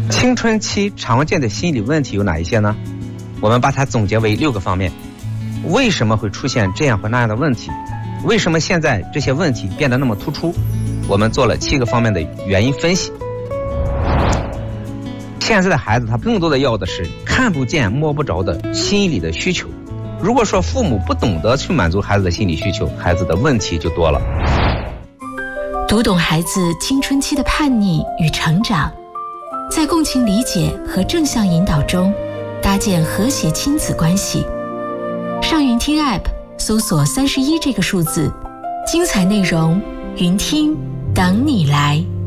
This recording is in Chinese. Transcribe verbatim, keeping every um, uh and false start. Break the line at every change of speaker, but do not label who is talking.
青春期常见的心理问题有哪一些呢？我们把它总结为六个方面。为什么会出现这样或那样的问题？为什么现在这些问题变得那么突出？我们做了七个方面的原因分析。现在的孩子他更多的要的是看不见摸不着的心理的需求。如果说父母不懂得去满足孩子的心理需求，孩子的问题就多了。
读懂孩子青春期的叛逆与成长，在共情理解和正向引导中搭建和谐亲子关系。上云听 App 搜索三十一这个数字，精彩内容云听等你来。